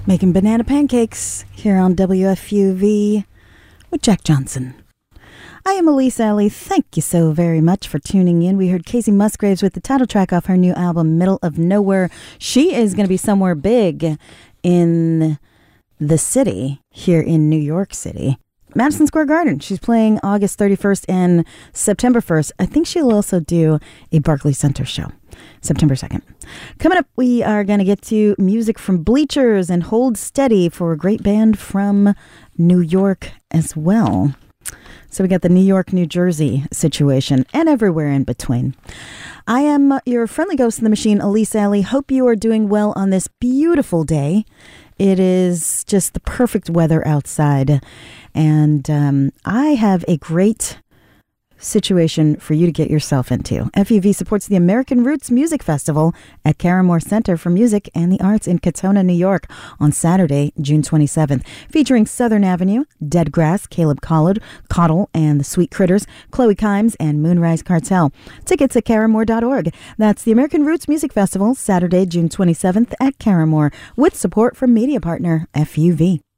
Making banana pancakes here on WFUV with Jack Johnson. I am Elise Alley. Thank you so very much for tuning in. We heard Casey Musgraves with the title track off her new album, Middle of Nowhere. She is going to be somewhere big in the city here in New York City. Madison Square Garden. She's playing August 31st and September 1st. I think she'll also do a Barclays Center show, September 2nd. Coming up, we are going to get to music from Bleachers and Hold Steady for a great band from New York as well. So we got the New York, New Jersey situation and everywhere in between. I am your friendly ghost in the machine, Elise Alley. Hope you are doing well on this beautiful day. It is just the perfect weather outside. And I have a great situation for you to get yourself into. FUV supports the American Roots Music Festival at Caramore Center for Music and the Arts in Katona, New York on Saturday, June 27th, featuring Southern Avenue, Dead Grass, Caleb Cottle and the Sweet Critters, Chloe Kimes, and Moonrise Cartel. Tickets at caramore.org. That's the American Roots Music Festival, Saturday, June 27th at Caramore, with support from media partner FUV.